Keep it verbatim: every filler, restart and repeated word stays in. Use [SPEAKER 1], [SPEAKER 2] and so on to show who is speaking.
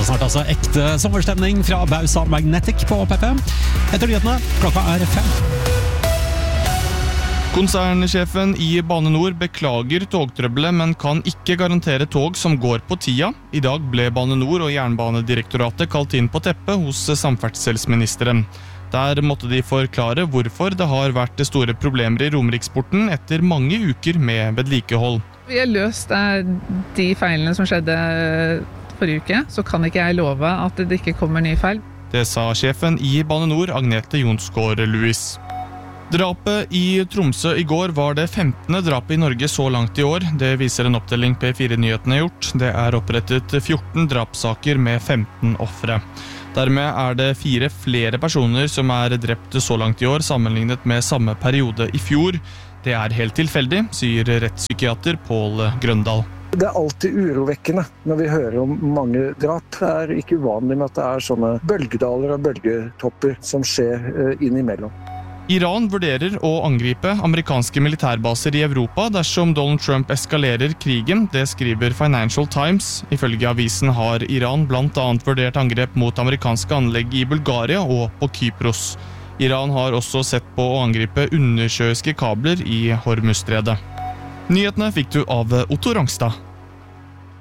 [SPEAKER 1] snart altså ekte sommerstemning fra Bausa Magnetic på P P. Etter nyhetene, klokka er fem.
[SPEAKER 2] Konsernsjefen i Bane Nor beklager togtrøbbelet, men kan ikke garantere tog som går på tida. I dag ble Bane Nor og Jernbanedirektoratet kalt inn på teppet hos samferdselsministeren. Der måtte de forklare hvorfor det har vært store problemer i Romeriksporten etter mange uker med vedlikehold.
[SPEAKER 3] Vi har løst de feilene som skjedde forrige uke, så kan ikke jeg love at det ikke kommer nye feil.
[SPEAKER 2] Det sa sjefen i Bane Nor, Agnete Jonsgaard-Louis. Drapet i Tromsø i går var det femtende drapet i Norge så langt i år. Det viser en opptelling P fire-nyhetene har gjort. Det er opprettet fjorten drapssaker med femten ofre. Dermed er det fire flere personer som er drept så langt i år, sammenlignet med samme periode i fjor. Det er helt tilfeldig, sier rettspsykiater Pål Grøndal.
[SPEAKER 4] Det er alltid urovekkende når vi hører om mange drap. Det er ikke uvanlig med at det er sånne bølgedaler og bølgetopper som skjer innimellom.
[SPEAKER 2] Iran vurderer å angripe amerikanske militærbaser i Europa dersom Donald Trump eskalerer krigen. Det skriver Financial Times. Ifølge avisen har Iran blant annet vurdert angrep mot amerikanske anlegg i Bulgaria og på Kypros. Iran har også sett på å angripe undersjøiske kabler i Hormuzstredet. Nyhetene fikk du av Otto Rangstad.